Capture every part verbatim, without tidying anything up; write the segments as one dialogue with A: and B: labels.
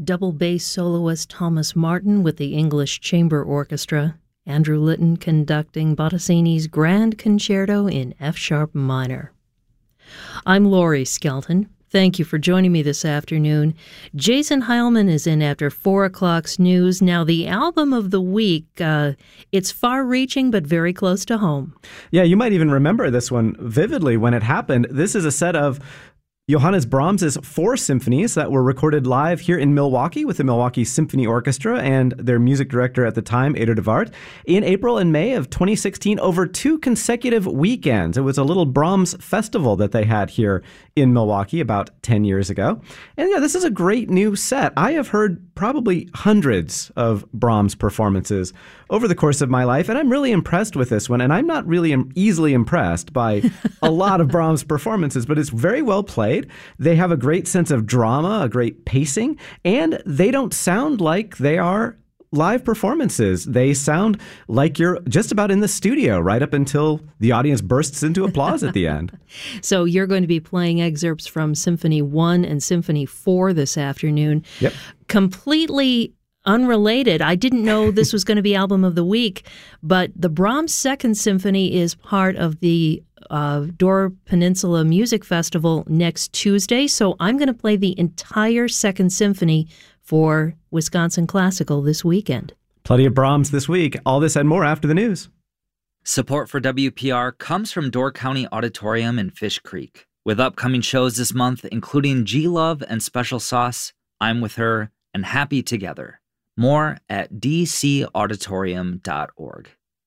A: double bass soloist Thomas Martin with the English Chamber Orchestra, Andrew Litton conducting Bottesini's Grand Concerto in F-sharp minor. I'm Laurie Skelton. Thank you for joining me this afternoon. Jason Heilman is in after four o'clock's news. Now, the album of the week, uh, it's far-reaching but very close to home.
B: Yeah, you might even remember this one vividly when it happened. This is a set of Johannes Brahms' four symphonies that were recorded live here in Milwaukee with the Milwaukee Symphony Orchestra and their music director at the time, Eder de Waard, in April and May of twenty sixteen over two consecutive weekends. It was a little Brahms festival that they had here in Milwaukee about ten years ago. And yeah, this is a great new set. I have heard probably hundreds of Brahms performances over the course of my life, and I'm really impressed with this one. And I'm not really easily impressed by a lot of Brahms performances, but it's very well played. They have a great sense of drama, a great pacing, and they don't sound like they are live performances. They sound like you're just about in the studio right up until the audience bursts into applause at the end.
A: So you're going to be playing excerpts from Symphony one and Symphony four this afternoon.
B: Yep.
A: Completely unrelated. I didn't know this was going to be Album of the Week, but the Brahms Second Symphony is part of the uh, Door Peninsula Music Festival next Tuesday, so I'm going to play the entire Second Symphony for Wisconsin Classical this weekend.
B: Plenty of Brahms this week. All this and more after the news.
C: Support for W P R comes from Door County Auditorium in Fish Creek. With upcoming shows this month, including G-Love and Special Sauce, I'm With Her, and Happy Together. More at d c auditorium dot org.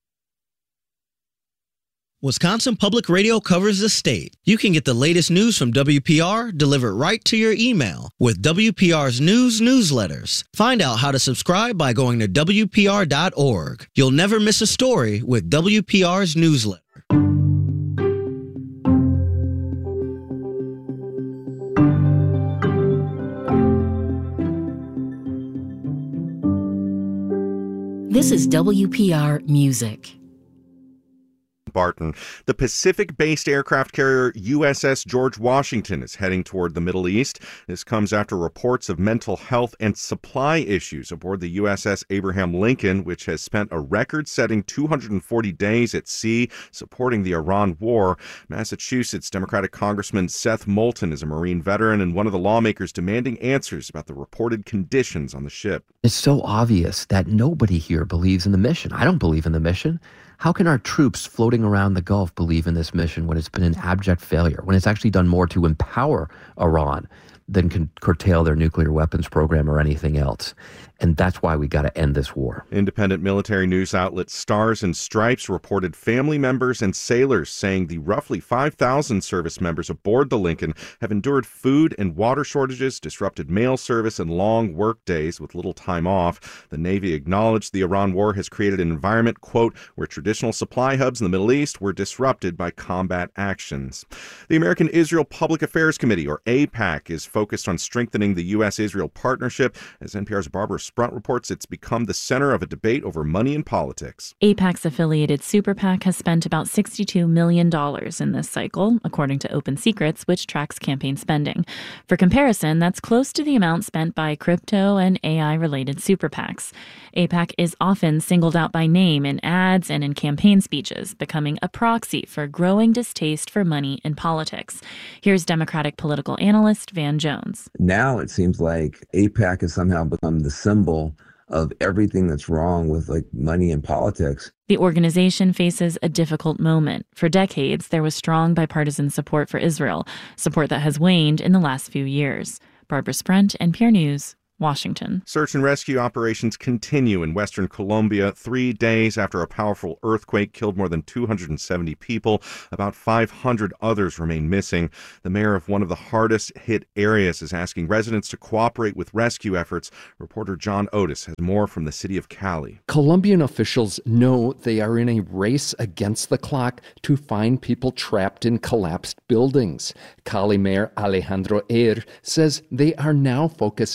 D: Wisconsin Public Radio covers the state. You can get the latest news from W P R delivered right to your email with W P R's news newsletters. Find out how to subscribe by going to w p r dot org. You'll never miss a story with W P R's newsletter.
E: This is W P R Music.
F: Barton. The Pacific-based aircraft carrier U S S George Washington is heading toward the Middle East. This comes after reports of mental health and supply issues aboard the U S S Abraham Lincoln, which has spent a record-setting two hundred forty days at sea supporting the Iran war. Massachusetts Democratic Congressman Seth Moulton is a Marine veteran and one of the lawmakers demanding answers about the reported conditions on the ship.
G: It's so obvious that nobody here believes in the mission. I don't believe in the mission. How can our troops floating around the Gulf believe in this mission when it's been an abject failure, when it's actually done more to empower Iran than can curtail their nuclear weapons program or anything else? And that's why we got to end this war.
F: Independent military news outlet Stars and Stripes reported family members and sailors saying the roughly five thousand service members aboard the Lincoln have endured food and water shortages, disrupted mail service, and long work days with little time off. The Navy acknowledged the Iran war has created an environment, quote, where traditional supply hubs in the Middle East were disrupted by combat actions. The American Israel Public Affairs Committee, or AIPAC, is focused on strengthening the U S Israel partnership. As N P R's Barbara Sprunt reports, it's become the center of a debate over money and politics.
H: AIPAC's affiliated Super PAC has spent about sixty-two million dollars in this cycle, according to Open Secrets, which tracks campaign spending. For comparison, that's close to the amount spent by crypto and A I-related Super PACs. AIPAC is often singled out by name in ads and in campaign speeches, becoming a proxy for growing distaste for money in politics. Here's Democratic political analyst Van Jones.
I: Now it seems like AIPAC has somehow become the symbol of everything that's wrong with like money and politics.
H: The organization faces a difficult moment. For decades, there was strong bipartisan support for Israel, support that has waned in the last few years. Barbara Sprunt, N P R News, Washington.
F: Search and rescue operations continue in western Colombia three days after a powerful earthquake killed more than two hundred seventy people. About five hundred others remain missing. The mayor of one of the hardest hit areas is asking residents to cooperate with rescue efforts. Reporter John Otis has more from the city of Cali.
J: Colombian officials know they are in a race against the clock to find people trapped in collapsed buildings. Cali Mayor Alejandro Eir says they are now focusing on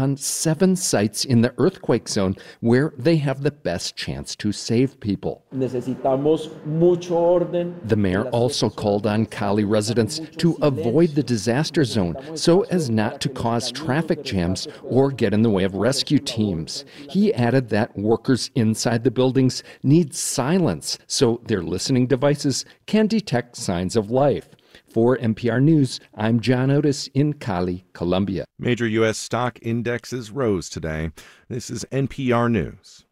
J: on seven sites in the earthquake zone where they have the best chance to save people.
K: Necesitamos mucho orden.
J: The mayor also called on Cali residents to avoid the disaster zone so as not to cause traffic jams or get in the way of rescue teams. He added that workers inside the buildings need silence so their listening devices can detect signs of life. For N P R News, I'm John Otis in Cali, Colombia.
F: Major U S stock indexes rose today. This is N P R News.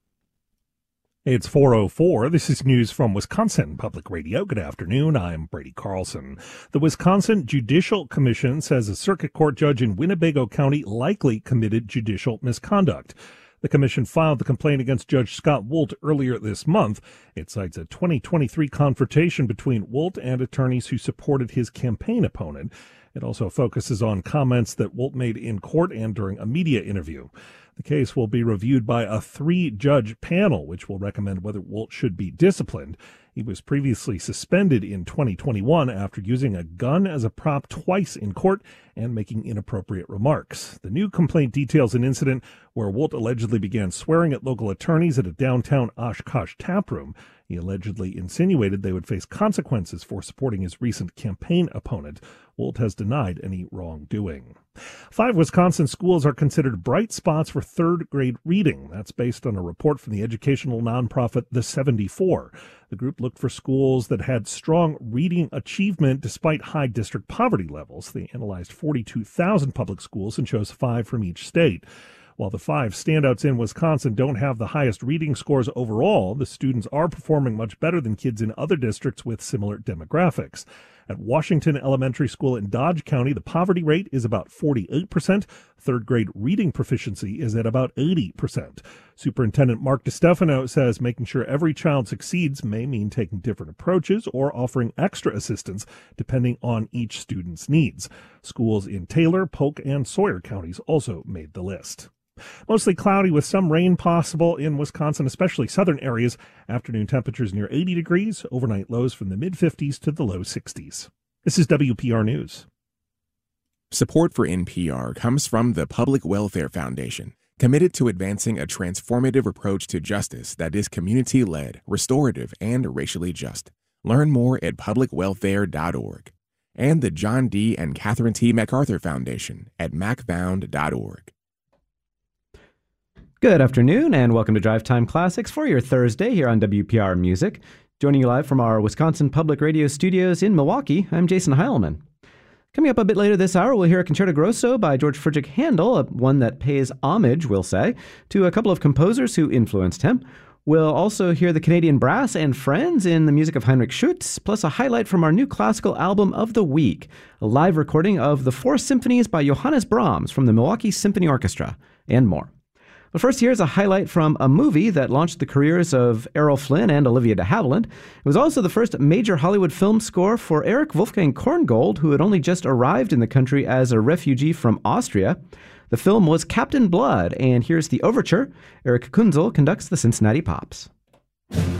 L: It's four oh four. This is news from Wisconsin Public Radio. Good afternoon. I'm Brady Carlson. The Wisconsin Judicial Commission says a circuit court judge in Winnebago County likely committed judicial misconduct. The commission filed the complaint against Judge Scott Wolt earlier this month. It cites a twenty twenty-three confrontation between Wolt and attorneys who supported his campaign opponent. It also focuses on comments that Wolt made in court and during a media interview. The case will be reviewed by a three-judge panel, which will recommend whether Wolt should be disciplined. He was previously suspended in twenty twenty-one after using a gun as a prop twice in court and making inappropriate remarks. The new complaint details an incident where Wolt allegedly began swearing at local attorneys at a downtown Oshkosh taproom. He allegedly insinuated they would face consequences for supporting his recent campaign opponent. Wolt has denied any wrongdoing. Five Wisconsin schools are considered bright spots for third-grade reading. That's based on a report from the educational nonprofit The seventy-four. The group looked for schools that had strong reading achievement despite high district poverty levels. They analyzed forty-two thousand public schools and chose five from each state. While the five standouts in Wisconsin don't have the highest reading scores overall, the students are performing much better than kids in other districts with similar demographics. At Washington Elementary School in Dodge County, the poverty rate is about forty-eight percent. Third-grade reading proficiency is at about eighty percent. Superintendent Mark DeStefano says making sure every child succeeds may mean taking different approaches or offering extra assistance depending on each student's needs. Schools in Taylor, Polk, and Sawyer counties also made the list. Mostly cloudy with some rain possible in Wisconsin, especially southern areas. Afternoon temperatures near eighty degrees, overnight lows from the mid-fifties to the low sixties. This is W P R News.
M: Support for N P R comes from the Public Welfare Foundation, committed to advancing a transformative approach to justice that is community-led, restorative, and racially just. Learn more at public welfare dot org. And the John D. and Catherine T. MacArthur Foundation at mac found dot org.
B: Good afternoon, and welcome to Drive Time Classics for your Thursday here on W P R Music. Joining you live from our Wisconsin Public Radio studios in Milwaukee, I'm Jason Heilman. Coming up a bit later this hour, we'll hear a Concerto Grosso by George Frideric Handel, one that pays homage, we'll say, to a couple of composers who influenced him. We'll also hear the Canadian Brass and Friends in the music of Heinrich Schütz, plus a highlight from our new classical album of the week, a live recording of the Four Symphonies by Johannes Brahms from the Milwaukee Symphony Orchestra, and more. But first, here's a highlight from a movie that launched the careers of Errol Flynn and Olivia de Havilland. It was also the first major Hollywood film score for Erich Wolfgang Korngold, who had only just arrived in the country as a refugee from Austria. The film was Captain Blood, and here's the overture. Eric Kunzel conducts the Cincinnati Pops.